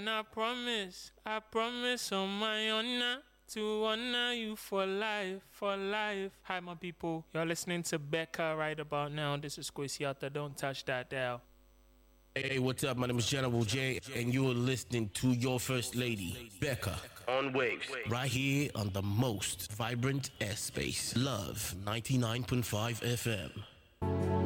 And I promise on my honor to honor you for life, for life. Hi, my people. You're listening to Becca right about now. This is Kwesiata. Don't touch that dial. Hey, what's up? My name is General J, and you're listening to your first lady, Becca, on Waves, right here on the most vibrant airspace, Love 99.5 FM.